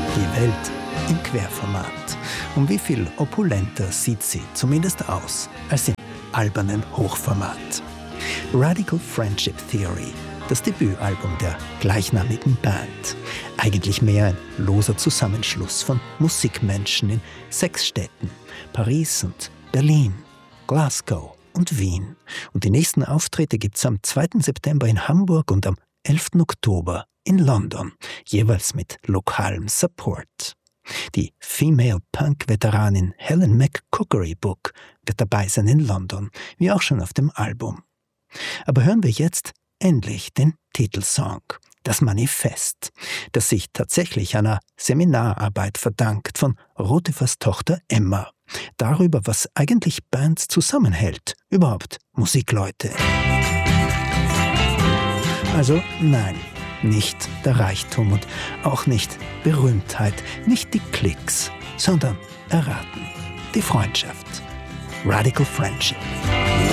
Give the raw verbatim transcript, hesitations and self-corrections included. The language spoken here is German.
Die Welt im Querformat. Um wie viel opulenter sieht sie zumindest aus als im albernen Hochformat. Radical Friendship Theory, das Debütalbum der gleichnamigen Band. Eigentlich mehr ein loser Zusammenschluss von Musikmenschen in sechs Städten: Paris und Berlin, Glasgow und Wien. Und die nächsten Auftritte gibt's am zweiten September in Hamburg und am elften Oktober in London, jeweils mit lokalem Support. Die Female-Punk-Veteranin Helen McCookery-Book wird dabei sein in London, wie auch schon auf dem Album. Aber hören wir jetzt endlich den Titelsong, das Manifest, das sich tatsächlich einer Seminararbeit verdankt von Rotifers Tochter Emma, darüber, was eigentlich Bands zusammenhält, überhaupt Musikleute. Also nein, nicht der Reichtum und auch nicht Berühmtheit, nicht die Klicks, sondern erraten, die Freundschaft. Radical Friendship.